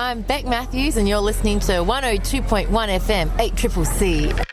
I'm Beck Matthews and you're listening to 102.1 FM 8CCC.